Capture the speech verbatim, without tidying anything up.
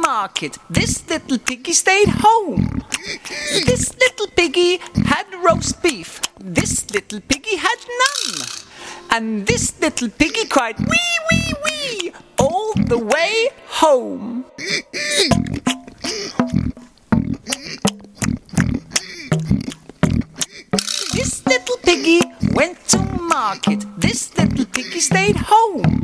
market. This little piggy stayed home. This little piggy had roast beef. This little piggy had none. And this little piggy cried wee, wee, wee all the way home. This little piggy went to market. This little piggy stayed home.